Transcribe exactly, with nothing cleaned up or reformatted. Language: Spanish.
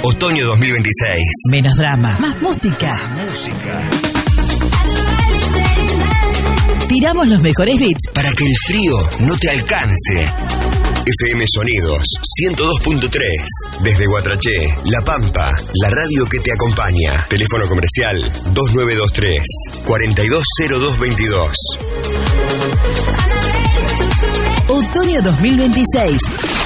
Otoño dos mil veintiséis. Menos drama, más música. Más música. Tiramos los mejores beats para que el frío no te alcance. F M Sonidos ciento dos punto tres. Desde Guatraché, La Pampa, la radio que te acompaña. Teléfono comercial dos nueve dos tres, cuatro dos cero dos veintidós. Otoño dos mil veintiséis.